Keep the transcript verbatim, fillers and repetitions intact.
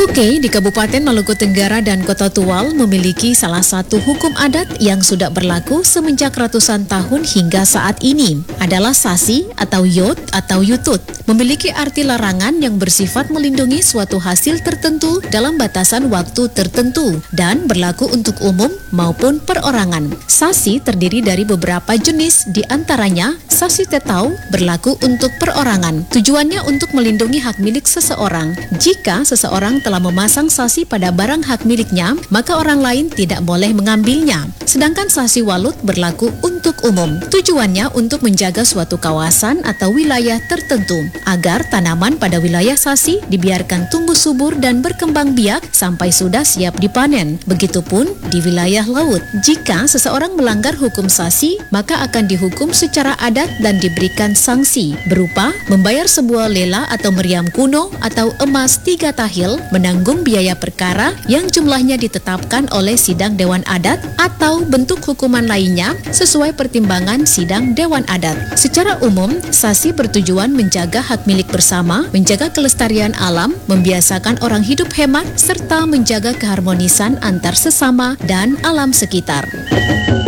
Kuke di Kabupaten Maluku Tenggara dan Kota Tual memiliki salah satu hukum adat yang sudah berlaku semenjak ratusan tahun hingga saat ini. Adalah sasi atau yot atau yutut. Memiliki arti larangan yang bersifat melindungi suatu hasil tertentu dalam batasan waktu tertentu dan berlaku untuk umum maupun perorangan. Sasi terdiri dari beberapa jenis, di antaranya sasi tetau berlaku untuk perorangan. Tujuannya untuk melindungi hak milik seseorang. Jika seseorang telah memasang sasi pada barang hak miliknya, maka orang lain tidak boleh mengambilnya. Sedangkan sasi walut berlaku untuk umum. Tujuannya untuk menjaga suatu kawasan atau wilayah tertentu, agar tanaman pada wilayah sasi dibiarkan tumbuh subur dan berkembang biak sampai sudah siap dipanen. Begitupun di wilayah laut. Jika seseorang melanggar hukum sasi, maka akan dihukum secara adat dan diberikan sanksi berupa membayar sebuah lela atau meriam kuno atau emas tiga tahil, menanggung biaya perkara yang jumlahnya ditetapkan oleh sidang Dewan Adat atau bentuk hukuman lainnya sesuai pertimbangan sidang Dewan Adat. Secara umum, sasi bertujuan menjaga hak milik bersama, menjaga kelestarian alam, membiasakan orang hidup hemat, serta menjaga keharmonisan antar sesama dan alam sekitar.